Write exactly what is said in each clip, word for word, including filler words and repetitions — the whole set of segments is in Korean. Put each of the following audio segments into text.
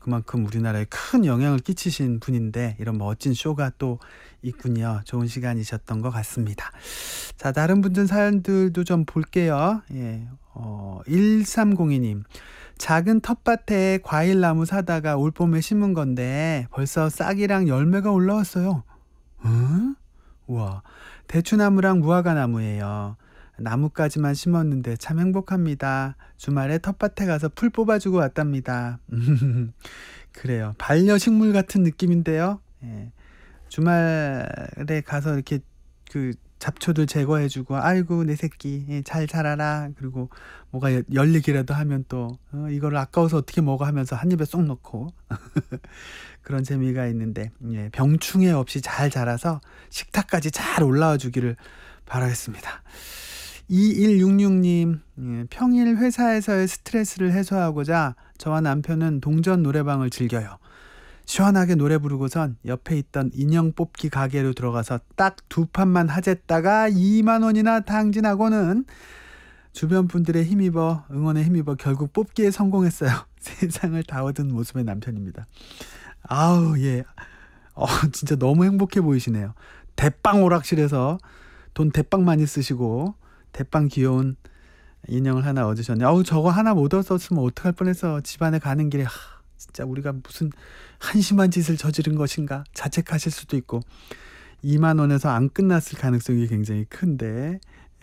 그만큼 우리나라에 큰 영향을 끼치신 분인데 이런 멋진 쇼가 또 있군요. 좋은 시간이셨던 것 같습니다. 자, 다른 분들 사연들도 좀 볼게요. 예, 어, 일삼공이 님. 작은 텃밭에 과일나무 사다가 올봄에 심은 건데 벌써 싹이랑 열매가 올라왔어요. 응? 우와, 대추나무랑 무화과나무예요. 나무까지만 심었는데 참 행복합니다. 주말에 텃밭에 가서 풀 뽑아주고 왔답니다. 그래요. 반려식물 같은 느낌인데요. 예. 주말에 가서 이렇게 그 잡초들 제거해주고, 아이고 내 새끼 예, 잘 자라라. 그리고 뭐가 열- 열리기라도 하면 또 어, 이거를 아까워서 어떻게 먹어 하면서 한 입에 쏙 넣고 그런 재미가 있는데, 예, 병충해 없이 잘 자라서 식탁까지 잘 올라와 주기를 바라겠습니다. 이일육육 님, 예, 평일 회사에서의 스트레스를 해소하고자 저와 남편은 동전 노래방을 즐겨요. 시원하게 노래 부르고선 옆에 있던 인형 뽑기 가게로 들어가서 딱 두 판만 하쨌다가 이만 원이나 당진하고는 주변 분들의 힘입어 응원에 힘입어 결국 뽑기에 성공했어요. 세상을 다 얻은 모습의 남편입니다. 아우, 예. 어, 진짜 너무 행복해 보이시네요. 대빵 오락실에서 돈 대빵 많이 쓰시고 대빵 귀여운 인형을 하나 얻으셨네. 아우, 저거 하나 못 얻었으면 어떡할 뻔해서 집안에 가는 길에 하, 진짜 우리가 무슨 한심한 짓을 저지른 것인가 자책하실 수도 있고, 이만 원에서 안 끝났을 가능성이 굉장히 큰데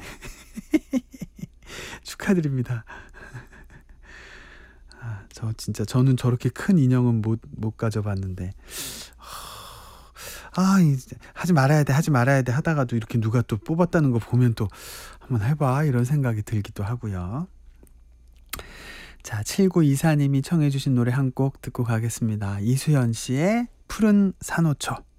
축하드립니다. 아, 저 진짜 저는 저렇게 큰 인형은 못, 못 가져봤는데, 아, 이제 하지 말아야 돼, 하지 말아야 돼 하다가도 이렇게 누가 또 뽑았다는 거 보면 또 한번 해봐 이런 생각이 들기도 하고요. 자, 칠구이사 님이 청해 주신 노래 한 곡 듣고 가겠습니다. 이수연 씨의 푸른 산호초.